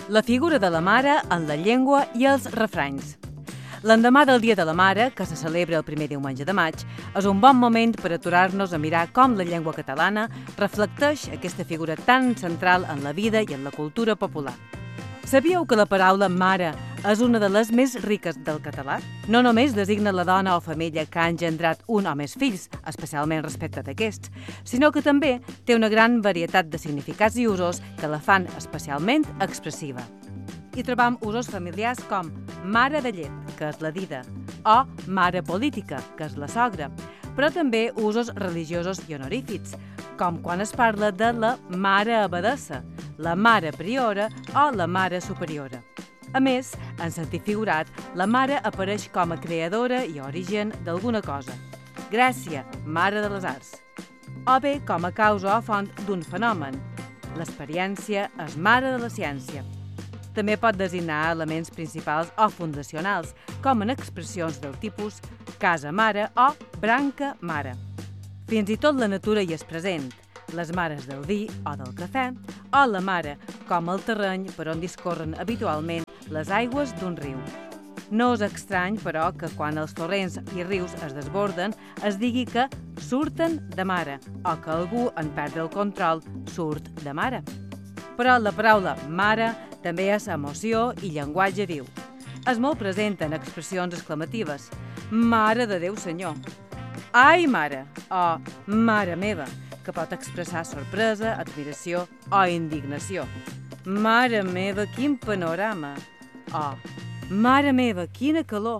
La figura de la mare en la llengua i els refranys. L'endemà del Dia de la Mare, que se celebra el primer diumenge de maig, és un bon moment per aturar-nos a mirar com la llengua catalana reflecteix aquesta figura tan central en la vida i en la cultura popular. Sabíeu que la paraula mare és una de les més riques del català? No només designa la dona o família que ha engendrat un o més fills, especialment respecte d'aquests, sinó que també té una gran varietat de significats i usos que la fan especialment expressiva. Hi trobam usos familiars com mare de llet, que és la dida, o mare política, que és la sogra, però també usos religiosos i honorífics, com quan es parla de la mare abadessa, la mare priora o la mare superiora. A més, en sentit figurat, la mare apareix com a creadora i origen d'alguna cosa. Gràcia, mare de les arts. O bé com a causa o font d'un fenomen. L'experiència és mare de la ciència. També pot designar elements principals o fundacionals, com en expressions del tipus casa mare o branca mare. Fins i tot la natura hi és present, les mares del vi o del cafè, o la mare, com el terreny per on discorren habitualment les aigües d'un riu. No és estrany, però, que quan els torrents i rius es desborden es digui que surten de mare o que algú, en perdre el control, surt de mare. Però la paraula mare també és emoció i llenguatge viu. És molt present en expressions exclamatives. Mare de Déu Senyor! Ai, mare! O mare meva, que pot expressar sorpresa, admiració o indignació. Mare meva, quin panorama! O mare meva, quina calor!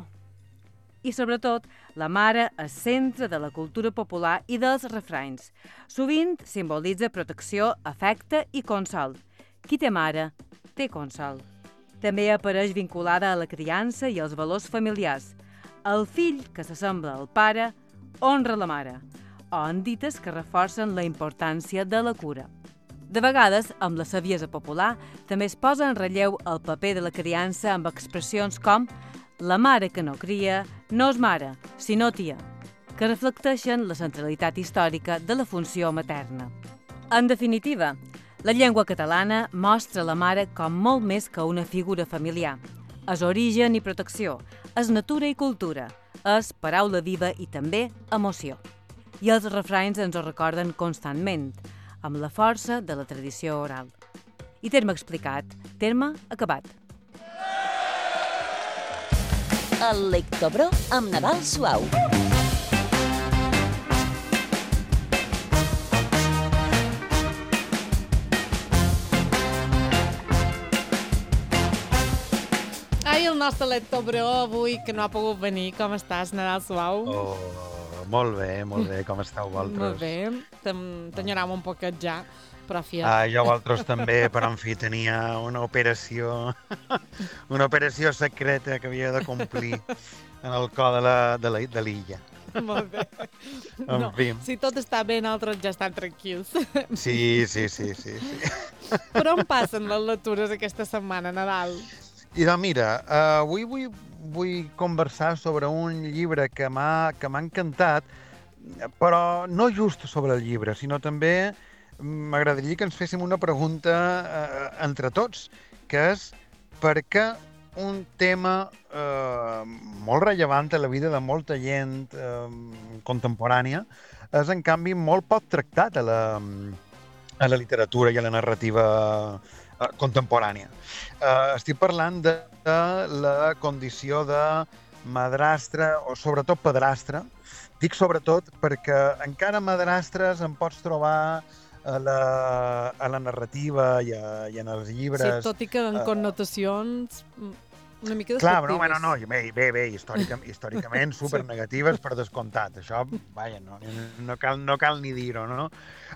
I sobretot, la mare és centre de la cultura popular i dels refranys. Sovint simbolitza protecció, afecte i consol. Qui té mare, té consol. També apareix vinculada a la criança i als valors familiars. El fill que s'assembla al pare honra la mare, o en dites que reforcen la importància de la cura. De vegades, amb la saviesa popular, també es posa en relleu el paper de la criança amb expressions com la mare que no cria no és mare, sinó tia, que reflecteixen la centralitat històrica de la funció materna. En definitiva, la llengua catalana mostra la mare com molt més que una figura familiar. És origen i protecció, és natura i cultura, és paraula viva i també emoció. I els refranys ens ho recorden constantment, amb la força de la tradició oral. I terme explicat, terme acabat. El Lectobro amb Nadal Suau. Ai, el nostre Lectobro avui, que no ha pogut venir. Com estàs, Nadal Suau? Molt bé, com esteu vosaltres? Molt bé, t'enyoràvem un poquet ja, però fiat. Jo vosaltres també, però en fi, tenia una operació secreta que havia de complir en el cor de l'illa. Molt bé. En fi. Si tot està bé, nosaltres ja estem tranquils. Sí. Per on passen les lectures aquesta setmana, Nadal? I doncs mira, avui vull conversar sobre un llibre que m'ha encantat, però no just sobre el llibre, sinó també m'agradaria que ens féssim una pregunta entre tots, que és per què un tema molt rellevant a la vida de molta gent contemporània és, en canvi, molt poc tractat a la literatura i a la narrativa contemporània. Estic parlant de la condició de madrastre o sobretot padrastre. Dic sobretot perquè encara madrastres en pots trobar a la narrativa i en els llibres. Sí, tot i que en connotacions una mica despectives. Clar, no, bé, històricament supernegatives per descomptat. Això, vaja, no cal ni dir-ho, no?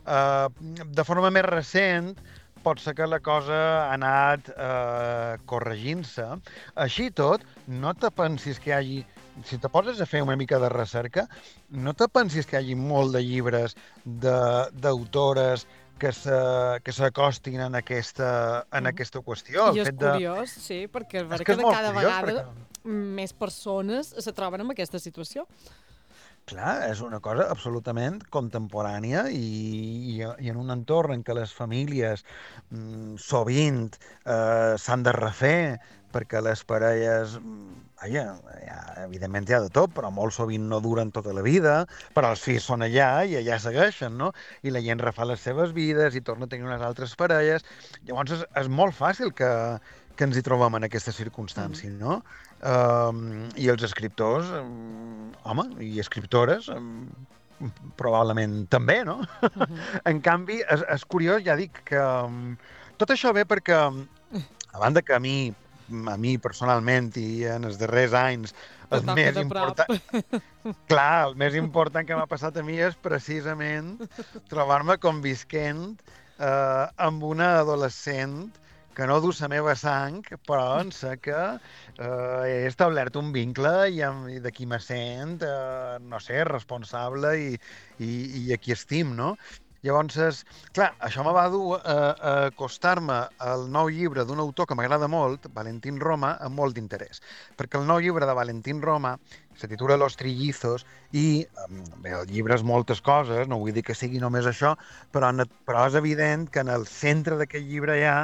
De forma més recent, pot ser que la cosa ha anat corregint-se. Així tot, no te pensis que hi hagi... Si te poses a fer una mica de recerca, no te pensis que hi hagi molt de llibres d'autores que s'acostin en aquesta qüestió. I és curiós, sí, perquè és que cada vegada més persones se troben en aquesta situació. Clar, és una cosa absolutament contemporània i en un entorn en què les famílies sovint s'han de refer perquè les parelles, vaja, evidentment hi ha de tot, però molt sovint no duren tota la vida, però els fills són allà i allà segueixen, no? I la gent refà les seves vides i torna a tenir unes altres parelles. Llavors és molt fàcil que ens hi trobem en aquesta circumstància, no? I els escriptors, home, i escriptores, probablement també, no? En canvi, és curiós, ja dic, que tot això ve perquè, a banda que a mi personalment i en els darrers anys el més important... Clar, el més important que m'ha passat a mi és precisament trobar-me convisquent amb una adolescent que no du la meva sang, però en sé que he establert un vincle i d'aquí me sent, no sé, responsable i a qui estim, no? Llavors, clar, això me va dur a acostar-me al nou llibre d'un autor que m'agrada molt, Valentín Roma, amb molt d'interès. Perquè el nou llibre de Valentín Roma se titula Los Trillizos i, bé, el llibre és moltes coses, no vull dir que sigui només això, però és evident que en el centre d'aquest llibre hi ha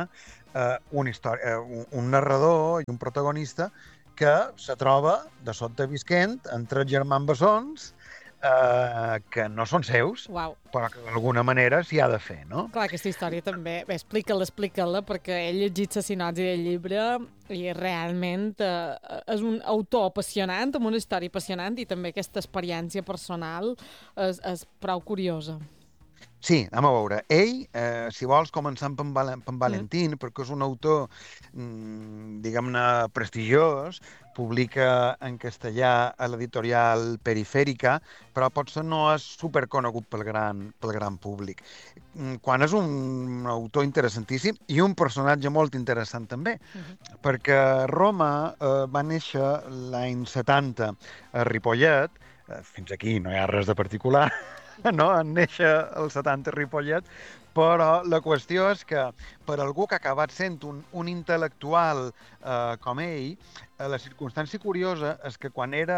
un narrador i un protagonista que se troba de sobte visquent entre germans bessons que no són seus, però que d'alguna manera s'hi ha de fer, no? Clar, aquesta història també... Bé, explica-la, perquè he llegit la sinopsi del llibre i realment és un autor apassionant, amb una història apassionant, i també aquesta experiència personal és prou curiosa. Sí, anem a veure. Ell, si vols, començant per en Valentín, perquè és un autor, diguem-ne, prestigiós, publica en castellà a l'editorial Perifèrica, però potser no és superconegut pel gran públic. Quan és un autor interessantíssim i un personatge molt interessant també, perquè Roma va néixer l'any 70 a Ripollet, fins aquí no hi ha res de particular, no? En néixer el 70 a Ripollet, però la qüestió és que per algú que ha acabat sent un intel·lectual com ell, la circumstància curiosa és que quan era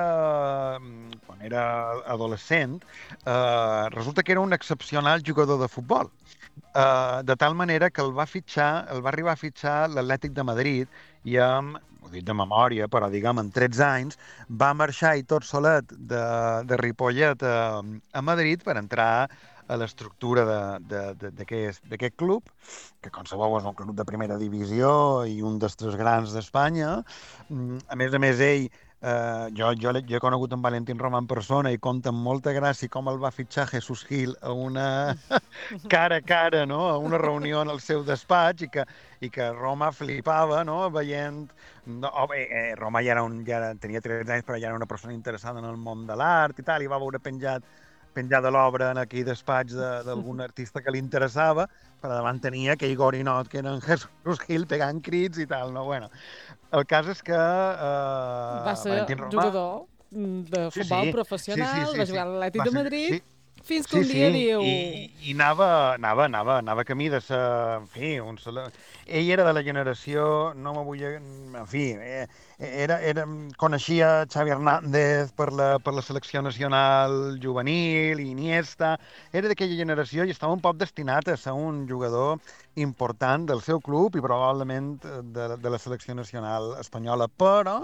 adolescent resulta que era un excepcional jugador de futbol. De tal manera que el va arribar a fitxar l'Atlètic de Madrid i ho dic de memòria, però diguem en 13 anys, va marxar i tot solet de Ripollet a Madrid per entrar a l'estructura d'aquest club, que com sabeu és un club de primera divisió i un dels tres grans d'Espanya. A més, ell, jo he conegut en Valentín Roma en persona i compta amb molta gràcia com el va fitxar Jesús Gil a una cara a cara, no? A una reunió en el seu despatx i que Roma flipava, no? Veient... Roma ja tenia 13 anys, però ja era una persona interessada en el món de l'art i tal, i va veure penjada l'obra en aquell despatx d'algun artista que li interessava, però davant tenia aquell gorinot que era en Jesús Gil pegant crits i tal, no? Bueno, el cas és que... va ser jugador de futbol professional, va jugar a l'Atlètic de Madrid, fins que un dia diu... I anava camí de ser... En fi, ell era de la generació, no me vull... En fi, coneixia Xavi Hernández per la selecció nacional juvenil, Iniesta... Era d'aquella generació i estava un poc destinat a ser un jugador important del seu club i probablement de la selecció nacional espanyola, però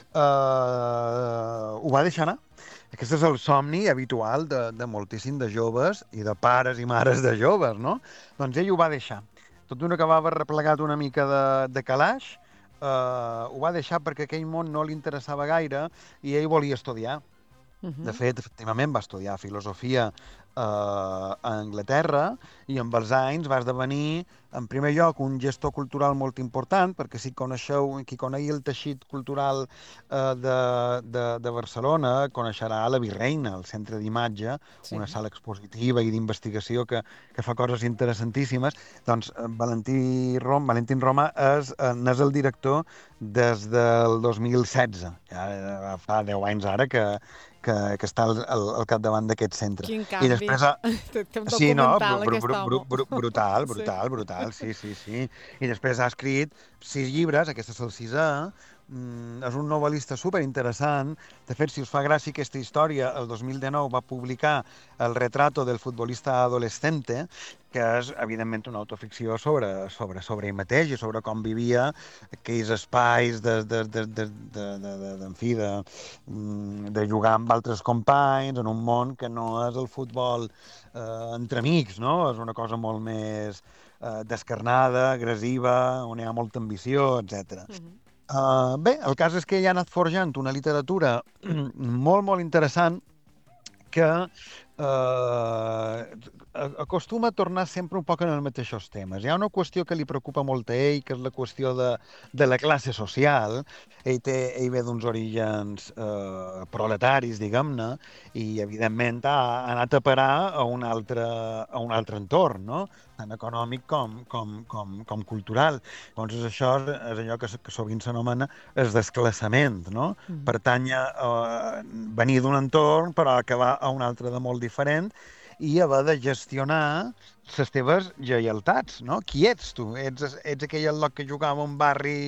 ho va deixar anar. Aquest és el somni habitual de moltíssim de joves i de pares i mares de joves, no? Doncs ell ho va deixar. Tot d'una que va haver replegat una mica de calaix, ho va deixar perquè aquell món no li interessava gaire i ell volia estudiar. De fet, efectivament, va estudiar filosofia a Anglaterra i amb els anys va esdevenir, en primer lloc, un gestor cultural molt important, perquè si qui conegui el teixit cultural de Barcelona coneixerà la Virreina, el centre d'imatge, una sala expositiva i d'investigació que fa coses interessantíssimes. Doncs Valentín Roma n'és el director des del 2016. Ja fa 10 anys ara que que està al capdavant d'aquest centre. Quin I canvi. després... Té un Sí, no, documental, aquest home. brutal, sí. I després ha escrit 6 llibres, aquest és el 6è, és un novel·lista superinteressant. De fet, si us fa gràcia aquesta història, el 2019 va publicar El retrato del futbolista adolescente, que és, evidentment, una autoficció sobre ell mateix i sobre com vivia aquells espais de jugar amb altres companys en un món que no és el futbol entre amics, no? És una cosa molt més descarnada, agressiva, on hi ha molta ambició, etc. Bé, el cas és que ell ha anat forjant una literatura molt, molt interessant que acostuma a tornar sempre un poc en els mateixos temes. Hi ha una qüestió que li preocupa molt a ell, que és la qüestió de la classe social. Ell ve d'uns orígens proletaris, diguem-ne, i evidentment ha anat a parar a un altre entorn, no? Tant econòmic com cultural. Llavors això és allò que sovint s'anomena el desclassament, no? Pertànyer venir d'un entorn però acabar a un altre de molt diferent i haver de gestionar les teves lleialtats, no? Qui ets tu? Ets aquell al·lot que jugava a un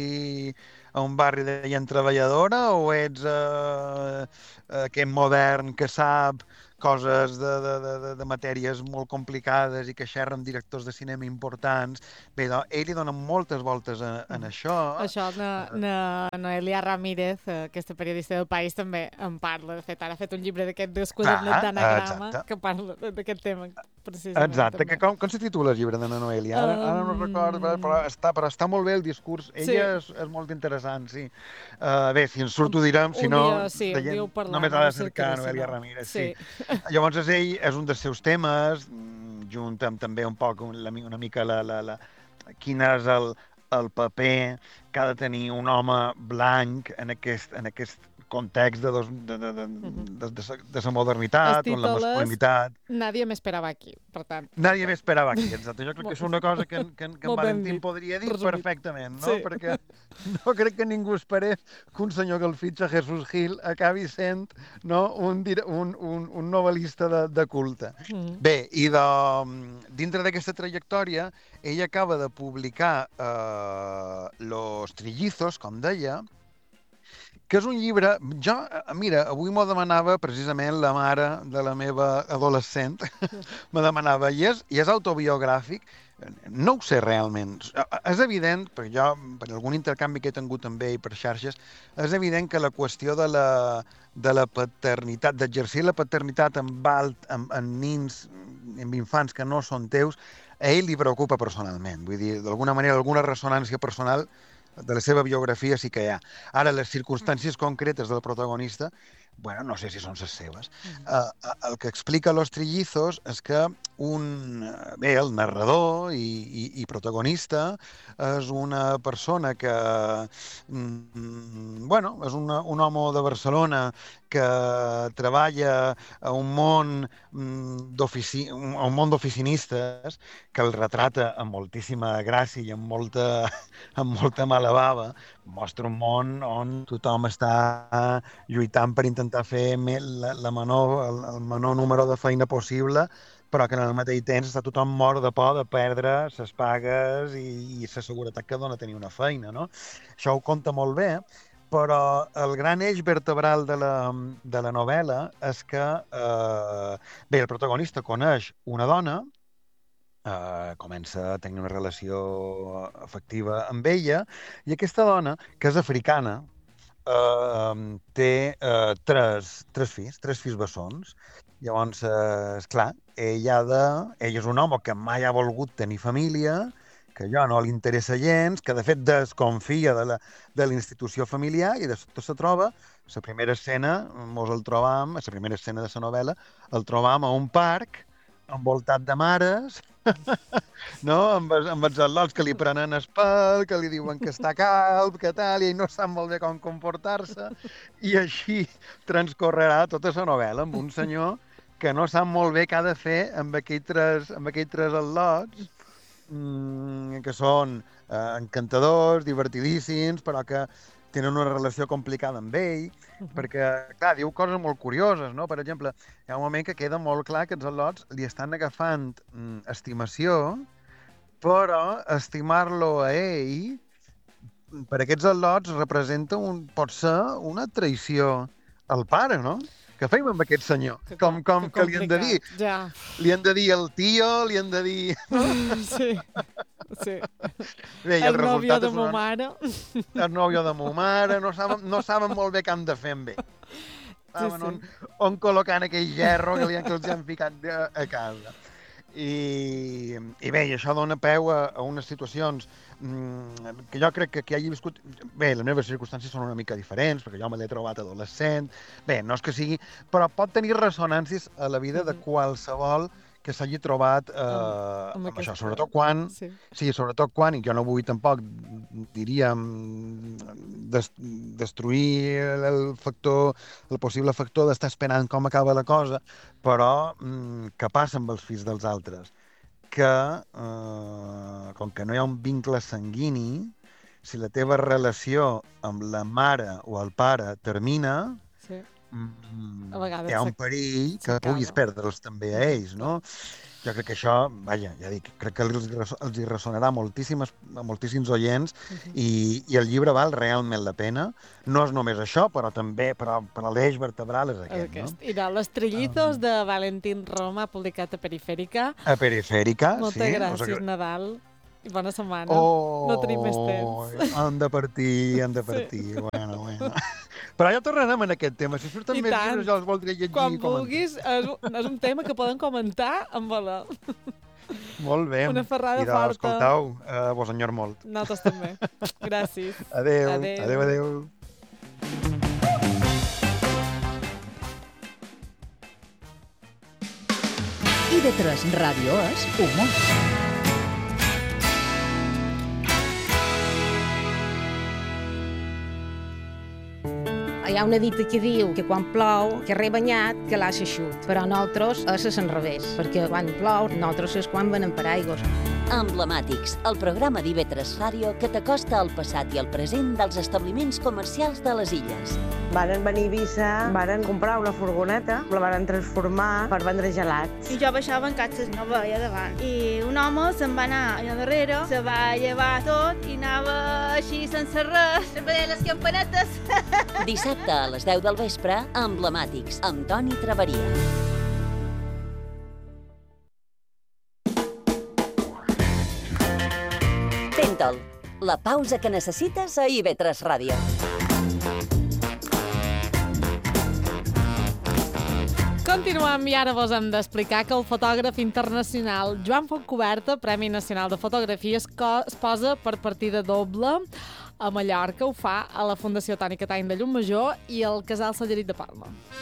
barri de gent treballadora o ets aquest modern que sap coses de matèries molt complicades i que xerra amb directors de cinema importants? Bé, doncs, ell li dona moltes voltes en això. Això, Noelia Ramírez, aquesta periodista del País, també en parla. De fet, ara ha fet un llibre d'aquest desquadernat d'anagrama que parla d'aquest tema, precisament. Exacte. Com se titula el llibre de la Noelia? Ara no recordo, però està molt bé el discurs. Ella és molt interessant, sí. Bé, si ens surt ho direm, si no, només ha de cercar Noelia Ramírez. Sí. Llavors ell és un dels seus temes, junt amb també un poc una mica quin és el paper que ha de tenir un home blanc en aquest context de la modernitat o la masculinitat. Nadie m'esperava aquí, per tant. Nadie m'esperava aquí, exacte. Jo crec que és una cosa que en Valentín podria dir perfectament, no? Sí. Perquè no crec que ningú esperés que un senyor que el fitxa Jesús Gil acabi sent, no, un novel·lista de culte. Bé, i dintre d'aquesta trajectòria, ell acaba de publicar Los Trillizos, com deia, que és un llibre... Mira, avui m'ho demanava precisament la mare de la meva adolescent, me demanava, i és autobiogràfic? No ho sé realment. És evident, perquè jo, per algun intercanvi que he tingut amb ell per xarxes, és evident que la qüestió de la paternitat, d'exercir la paternitat amb nins, amb infants que no són teus, a ell li preocupa personalment. Vull dir, d'alguna manera, alguna ressonància personal de la seva biografia sí que hi ha. Ara, les circumstàncies concretes del protagonista, bueno, no sé si són les seves. El que explica Los Trillizos és que el narrador i protagonista és una persona que, és un home de Barcelona que treballa a un món d'oficinistes, que el retrata amb moltíssima gràcia i amb molta mala bava. Mostra un món on tothom està lluitant per intentar fer el menor número de feina possible, però que en el mateix temps està tothom mort de por de perdre les pagues i la seguretat que dona tenir una feina, no? Això ho conta molt bé, però el gran eix vertebral de la novel·la és que el protagonista coneix una dona, comença a tenir una relació afectiva amb ella, i aquesta dona, que és africana, té tres fills bessons. Llavors, esclar, ell és un home que mai ha volgut tenir família, que ja no li interessa gens, que de fet desconfia de la institució familiar, i de sobte se troba, la primera escena de la novel·la, el trobam a un parc envoltat de mares, no? Amb els al·lots que li prenen el pèl, que li diuen que està calb, que tal, i ell no sap molt bé com comportar-se, i així transcorrerà tota la novel·la amb un senyor que no sap molt bé què ha de fer amb aquells tres al·lots, que són encantadors, divertidíssims, però que tenen una relació complicada amb ell, perquè, clar, diu coses molt curioses, no? Per exemple, hi ha un moment que queda molt clar que els al·lots li estan agafant estimació, però estimar-lo a ell, per aquests al·lots, representa pot ser una traïció al pare, no? Què fem amb aquest senyor? Com que li han de dir? Ja. Li han de dir el tio, li han de dir... Sí. Bé, el nòvio de ma mare. El nòvio de ma mare, no saben molt bé què han de fer amb ell. Saben on col·locar aquell gerro que els han ficat a casa. I bé, i això dona peu a unes situacions que jo crec que hagi viscut... Bé, les meves circumstàncies són una mica diferents, perquè jo me l'he trobat adolescent. Bé, no és que sigui... Però pot tenir ressonàncies a la vida de qualsevol que s'hagi trobat amb això, sobretot quan, sobretot quan, i jo no vull tampoc, diríem, destruir el possible factor d'estar esperant com acaba la cosa, però què passa amb els fills dels altres? Que, com que no hi ha un vincle sanguini, si la teva relació amb la mare o el pare termina, hi ha un perill que puguis perdre'ls també a ells, no? Jo crec que això, vaja, ja dic, crec que els hi ressonarà a moltíssims oients i el llibre val realment la pena. No és només això, però també però l'eix vertebral és aquest, no? I de Los Trillizos de Valentín Roma, publicat a Perifèrica. A Perifèrica, sí. Moltes gràcies, Nadal. I bona setmana. No tenim més temps. Han de partir. Bueno. Però ja tornarem en aquest tema. Si surten més llibres, jo els voldria llegir. Quan vulguis, és un tema que podem comentar amb valor. Molt bé. Una ferrada forta. Escoltau, vos enyor molt. Nosaltres també. Gràcies. Adéu. IB3 Ràdio és humor. Hi ha una dita que diu que quan plou, que rebanyat, que l'assa xut. Però nosaltres és l'enrevés, perquè quan plou, nosaltres és quan venen paraigües. Emblemàtics, el programa d'IB3 Ràdio que t'acosta al passat i al present dels establiments comercials de les illes. Varen venir a Eivissa, varen comprar una furgoneta, la varen transformar per vendre gelats. I jo baixava en catxes, no veia davant. I un home se'n va anar allà darrere, se va llevar tot i anava així sense res, sempre deia les campanetes. Dissabte a les 10 del vespre, Emblemàtics, amb Toni Traveria. Pentol, la pausa que necessites a IB3 Ràdio. Continuem i ara vos hem d'explicar que el fotògraf internacional Joan Fontcuberta, Premi Nacional de Fotografia, es posa per partida doble a Mallorca. Ho fa a la Fundació Toni Catany de Llumajor i al Casal Sallerit de Palma.